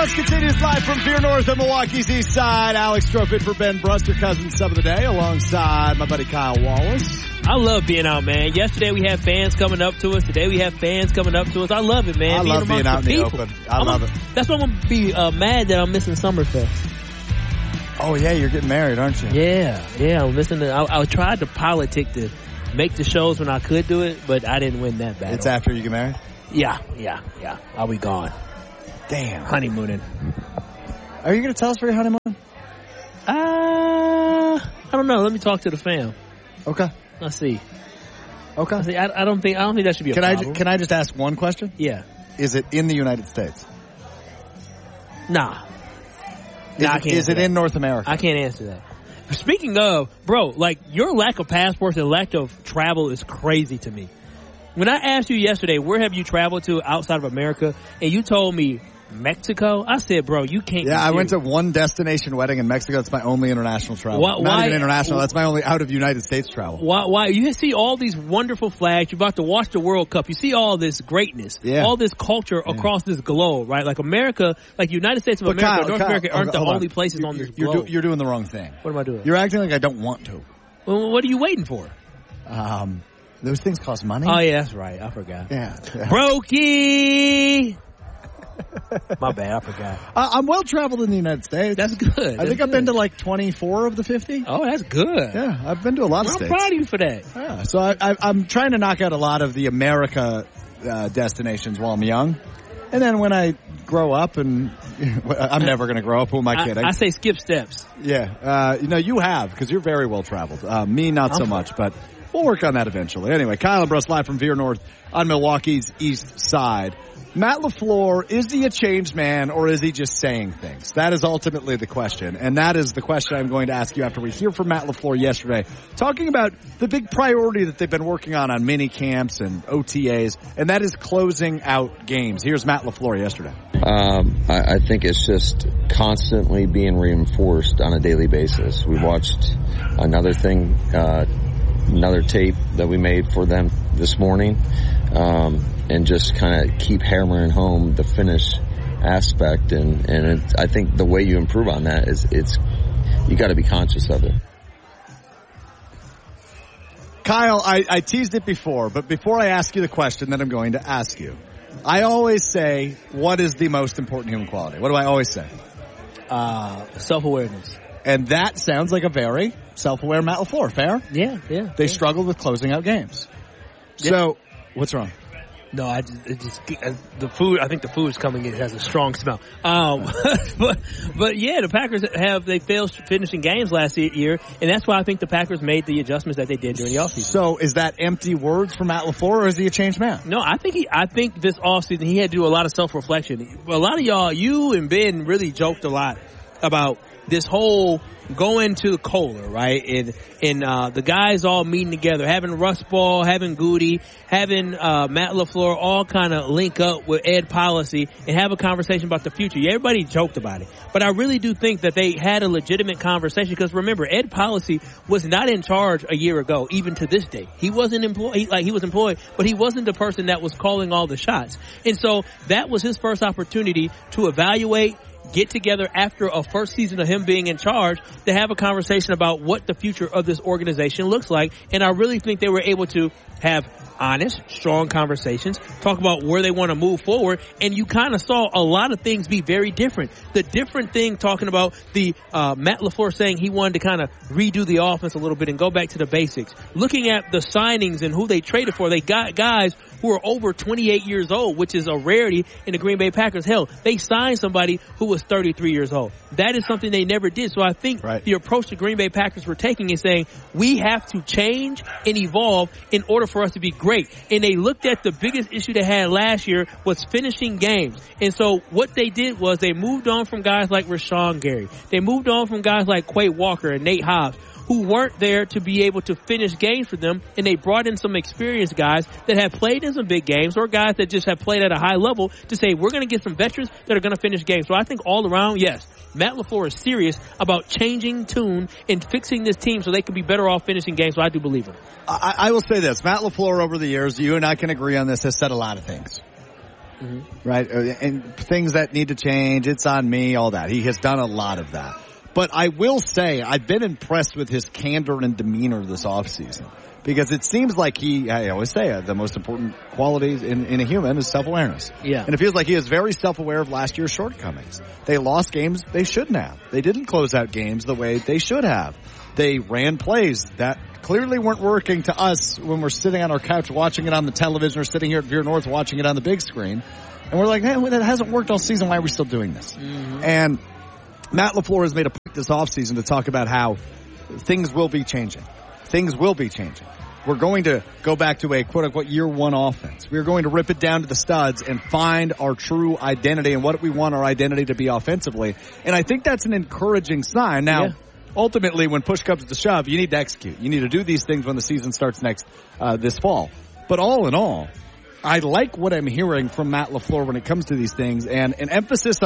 Rush continues live from Fear North and Milwaukee's East Side. Alex Strofe for Ben Bruster, Cousins sub of the day, alongside my buddy Kyle Wallace. I love being out, man. Yesterday we had fans coming up to us. Today we have fans coming up to us. I love it, man. I love being out in the open. I love it. That's why I'm going to be mad that I'm missing Summerfest. Oh, yeah, you're getting married, aren't you? Yeah. I'm missing I tried to politic to make the shows when I could do it, but I didn't win that battle. It's after you get married? Yeah. I'll be gone. Damn. Honeymooning. Are you going to tell us for your honeymoon? I don't know. Let me talk to the fam. Okay. Let's see. Okay. I don't think that should be a problem. Can I just ask one question? Yeah. Is it in the United States? Nah. Is it in North America? I can't answer that. Speaking of, bro, like your lack of passports and lack of travel is crazy to me. When I asked you yesterday, where have you traveled to outside of America, and you told me Mexico, I said, bro, you can't. Yeah, I went to one destination wedding in Mexico. That's my only international travel. Not even international. That's my only out of United States travel. Why? You see all these wonderful flags. You're about to watch the World Cup. You see all this greatness, all this culture across this globe, right? Like America, like United States of America, North America aren't the only places on this globe. You're doing the wrong thing. What am I doing? You're acting like I don't want to. Well, what are you waiting for? Those things cost money. Oh, yeah, that's right. I forgot. Yeah. Brokey! My bad, I forgot. I'm well traveled in the United States. That's good. I think I've been to like 24 of the 50. Oh, that's good. Yeah, I've been to a lot of states. I'm proud of you for that. Yeah, so I'm trying to knock out a lot of the America destinations while I'm young. And then when I grow up, and I'm never going to grow up. Who am I kidding? I say skip steps. Yeah. You have, because you're very well traveled. Me, not so much, but we'll work on that eventually. Anyway, Kyle and Bruce live from Veer North on Milwaukee's East Side. Matt LaFleur, is he a changed man, or is he just saying things? That is ultimately the question, and that is the question I'm going to ask you after we hear from Matt LaFleur yesterday, talking about the big priority that they've been working on mini camps and OTAs, and that is closing out games. Here's Matt LaFleur yesterday. I think it's just constantly being reinforced on a daily basis. We watched another thing, another tape that we made for them this morning, and just kind of keep hammering home the finish aspect. And I think the way you improve on that is you got to be conscious of it. Kyle, I teased it before, but before I ask you the question that I'm going to ask you, I always say, what is the most important human quality? What do I always say? Self-awareness. And that sounds like a very self-aware Matt LaFleur. Fair? Yeah. They struggled with closing out games. Yeah. So, what's wrong? No, the food, I think the food is coming in. It has a strong smell. But yeah, the Packers they failed finishing games last year, and that's why I think the Packers made the adjustments that they did during the offseason. So is that empty words for Matt LaFleur, or is he a changed man? No, I think this offseason he had to do a lot of self-reflection. A lot of y'all, you and Ben really joked a lot about this whole going to Kohler, right? And the guys all meeting together, having Russ Ball, having Goody, having Matt LaFleur all kind of link up with Ed Policy and have a conversation about the future. Yeah, everybody joked about it. But I really do think that they had a legitimate conversation, because remember, Ed Policy was not in charge a year ago, even to this day. He wasn't employed, he was employed, but he wasn't the person that was calling all the shots. And so that was his first opportunity to evaluate, get together after a first season of him being in charge to have a conversation about what the future of this organization looks like. And I really think they were able to have honest, strong conversations, talk about where they want to move forward. And you kind of saw a lot of things be very different. The different thing talking about the Matt LaFleur saying he wanted to kind of redo the offense a little bit and go back to the basics. Looking at the signings and who they traded for, they got guys who are over 28 years old, which is a rarity in the Green Bay Packers. Hell, they signed somebody who was 33 years old. That is something they never did. So I think the approach the Green Bay Packers were taking is saying, we have to change and evolve in order for us to be great. And they looked at the biggest issue they had last year was finishing games. And so what they did was they moved on from guys like Rashawn Gary. They moved on from guys like Quay Walker and Nate Hobbs, who weren't there to be able to finish games for them, and they brought in some experienced guys that have played in some big games or guys that just have played at a high level to say, we're going to get some veterans that are going to finish games. So I think all around, yes, Matt LaFleur is serious about changing tune and fixing this team so they can be better off finishing games, so I do believe him. I will say this. Matt LaFleur over the years, you and I can agree on this, has said a lot of things. right? And things that need to change, it's on me, all that. He has done a lot of that. But I will say, I've been impressed with his candor and demeanor this offseason. Because it seems like I always say, the most important qualities in a human is self-awareness. Yeah. And it feels like he is very self-aware of last year's shortcomings. They lost games they shouldn't have. They didn't close out games the way they should have. They ran plays that clearly weren't working to us when we're sitting on our couch watching it on the television or sitting here at Veer North watching it on the big screen. And we're like, man, that hasn't worked all season. Why are we still doing this? Mm-hmm. And Matt LaFleur has made a point this offseason to talk about how things will be changing. Things will be changing. We're going to go back to a quote-unquote year one offense. We're going to rip it down to the studs and find our true identity and what we want our identity to be offensively. And I think that's an encouraging sign. Now, ultimately, when push comes to shove, you need to execute. You need to do these things when the season starts this fall. But all in all, I like what I'm hearing from Matt LaFleur when it comes to these things, and an emphasis on